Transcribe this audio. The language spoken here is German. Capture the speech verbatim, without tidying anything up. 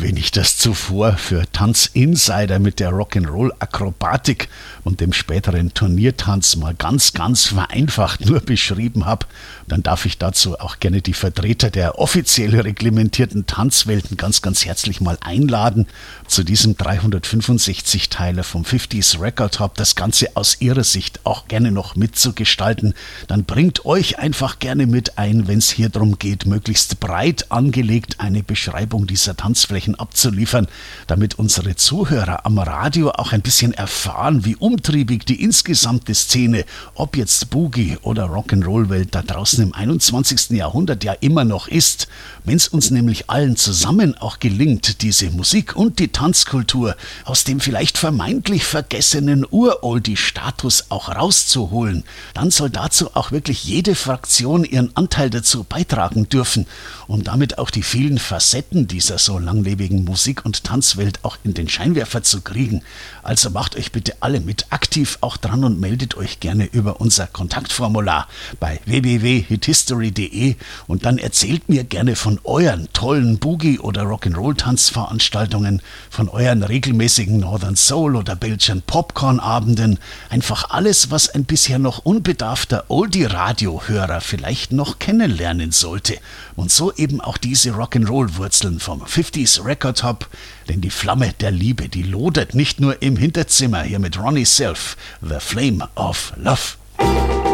wenn ich das zuvor für Tanzinsider mit der Rock'n'Roll-Akrobatik und dem späteren Turniertanz mal ganz, ganz vereinfacht nur beschrieben habe, dann darf ich dazu auch gerne die Vertreter der offiziell reglementierten Tanzwelten ganz, ganz herzlich mal einladen, zu diesem dreihundertfünfundsechzig-Teiler vom fünfziger Record Hop das Ganze aus ihrer Sicht auch gerne noch mitzugestalten. Dann bringt euch einfach gerne mit ein, wenn es hier darum geht, möglichst breit angelegt eine Beschreibung dieser Tanzflächen abzuliefern, damit unsere Zuhörer am Radio auch ein bisschen erfahren, wie umtriebig die insgesamte Szene, ob jetzt Boogie oder Rock'n'Roll-Welt da draußen im einundzwanzigsten Jahrhundert ja immer noch ist. Wenn es uns nämlich allen zusammen auch gelingt, diese Musik und die Tanzkultur aus dem vielleicht vermeintlich vergessenen Uroldie-Status auch rauszuholen, dann soll dazu auch wirklich jede Fraktion ihren Anteil dazu beitragen dürfen, um damit auch die vielen Facetten dieser so langlebigen Musik- und Tanzwelt auch in den Scheinwerfer zu kriegen. Also macht euch bitte alle mit aktiv auch dran und meldet euch gerne über unser Kontaktformular bei w w w punkt hithistory punkt de und dann erzählt mir gerne von euren tollen Boogie- oder Rock'n'Roll-Tanzveranstaltungen, von euren regelmäßigen Northern Soul oder Belgian Popcorn-Abenden, einfach alles, was ein bisher noch unbedarfter Oldie-Radio-Hörer vielleicht noch kennenlernen sollte. Und so eben auch diese Rock'n'Roll-Wurzeln vom fünfziger Record Hop, denn die Flamme der Liebe, die lodert nicht nur im Hinterzimmer, hier mit Ronnie Self, The Flame of Love.